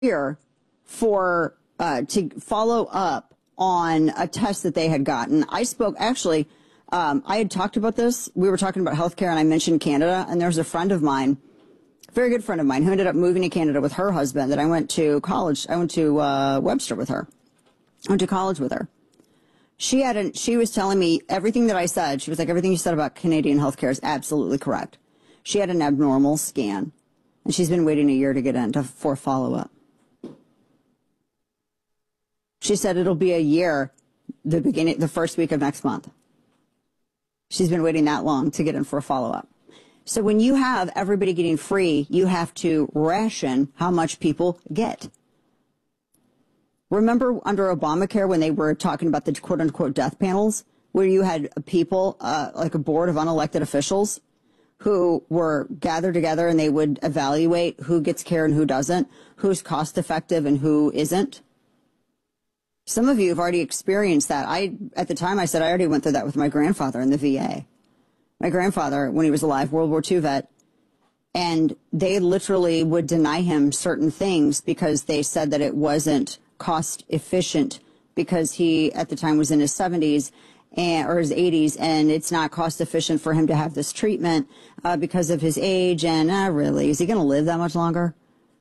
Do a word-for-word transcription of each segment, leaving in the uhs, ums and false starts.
year for uh, to follow up on a test that they had gotten. I spoke, actually, um, I had talked about this. We were talking about healthcare, and I mentioned Canada, and there's a friend of mine, a very good friend of mine, who ended up moving to Canada with her husband that I went to college. I went to uh, Webster with her. I went to college with her. She had an, she was telling me everything that I said. She was like, everything you said about Canadian healthcare is absolutely correct. She had an abnormal scan, and she's been waiting a year to get in to, for follow-up. She said it'll be a year, the beginning, the first week of next month. She's been waiting that long to get in for a follow-up. So when you have everybody getting free, you have to ration how much people get. Remember under Obamacare when they were talking about the quote-unquote death panels, where you had people, uh, like a board of unelected officials, who were gathered together and they would evaluate who gets care and who doesn't, who's cost-effective and who isn't? Some of you have already experienced that. I, at the time, I said I already went through that with my grandfather in the V A. My grandfather, when he was alive, World War Two vet, and they literally would deny him certain things because they said that it wasn't cost efficient because he, at the time, was in his seventies and, or his eighties, and it's not cost efficient for him to have this treatment uh, because of his age. And uh, really, is he going to live that much longer?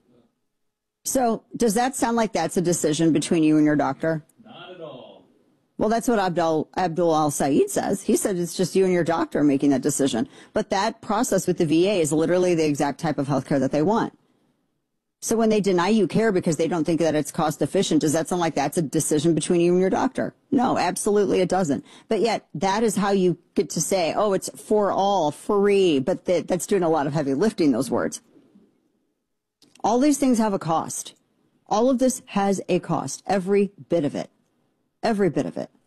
So does that sound like that's a decision between you and your doctor? Not at all. Well, that's what Abdul, Abdul Al-Said says. He said it's just you and your doctor making that decision. But that process with the V A is literally the exact type of health care that they want. So when they deny you care because they don't think that it's cost efficient, does that sound like that's a decision between you and your doctor? No, absolutely it doesn't. But yet that is how you get to say, oh, it's for all, free. But that, that's doing a lot of heavy lifting, those words. All these things have a cost. All of this has a cost. Every bit of it. Every bit of it.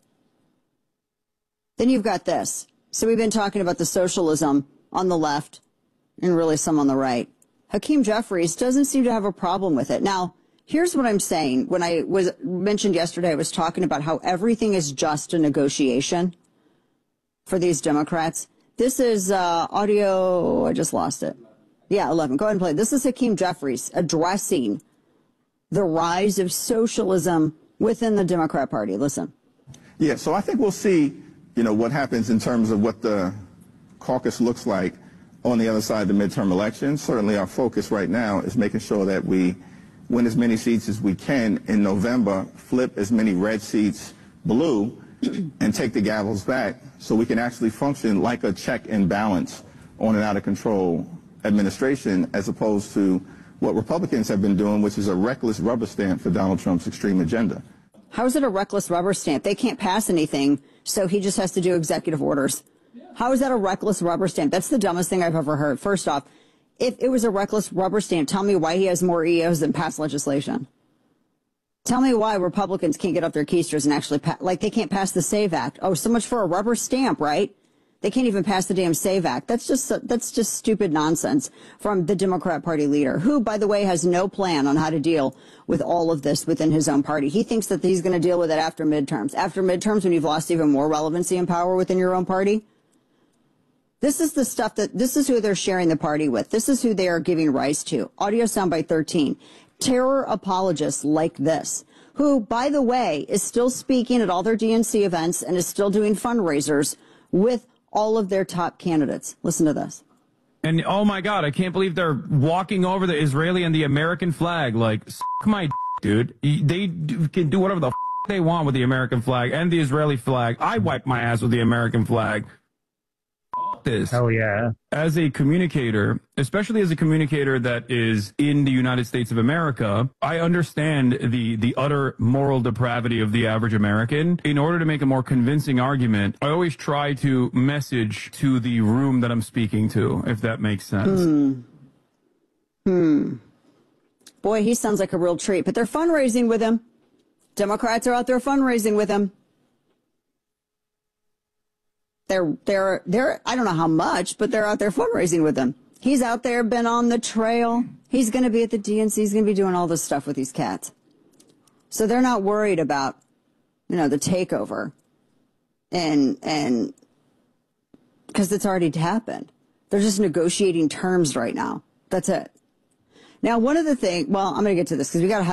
Then you've got this. So we've been talking about the socialism on the left and really some on the right. Hakeem Jeffries doesn't seem to have a problem with it. Now, here's what I'm saying. When I was mentioned yesterday, I was talking about how everything is just a negotiation for these Democrats. This is uh, audio. I just lost it. Yeah, eleven. Go ahead and play. This is Hakeem Jeffries addressing the rise of socialism within the Democrat Party. Listen. Yeah, so I think we'll see, you know, what happens in terms of what the caucus looks like on the other side of the midterm elections. Certainly our focus right now is making sure that we win as many seats as we can in November, flip as many red seats blue, and take the gavels back so we can actually function like a check and balance on an out-of-control administration, as opposed to what Republicans have been doing, which is a reckless rubber stamp for Donald Trump's extreme agenda. How is it a reckless rubber stamp? They can't pass anything, so he just has to do executive orders. How is that a reckless rubber stamp? That's the dumbest thing I've ever heard. First off, if it was a reckless rubber stamp, tell me why he has more E Os than passed legislation. Tell me why Republicans can't get up their keisters and actually, pa- like they can't pass the SAVE Act. Oh, so much for a rubber stamp, right? They can't even pass the damn SAVE Act. That's just, that's just stupid nonsense from the Democrat Party leader, who, by the way, has no plan on how to deal with all of this within his own party. He thinks that he's going to deal with it after midterms. After midterms, when you've lost even more relevancy and power within your own party. This is the stuff that, this is who they're sharing the party with. This is who they are giving rise to. Audio soundbite thirteen. Terror apologists like this, who, by the way, is still speaking at all their D N C events and is still doing fundraisers with all of their top candidates. Listen to this. And oh my God, I can't believe they're walking over the Israeli and the American flag. Like, s*** my d- dude. They do, can do whatever the f- they want with the American flag and the Israeli flag. I wipe my ass with the American flag. This. Hell yeah. As a communicator, especially as a communicator that is in the United States of America, I understand the, the utter moral depravity of the average American. In order to make a more convincing argument, I always try to message to the room that I'm speaking to, if that makes sense. Hmm. Hmm. Boy, he sounds like a real treat, but they're fundraising with him. Democrats are out there fundraising with him. They're, they're, they're, I don't know how much, but they're out there fundraising with him. He's out there, been on the trail. He's going to be at the D N C. He's going to be doing all this stuff with these cats. So they're not worried about, you know, the takeover. And, and, because it's already happened. They're just negotiating terms right now. That's it. Now, one of the things, well, I'm going to get to this because we got to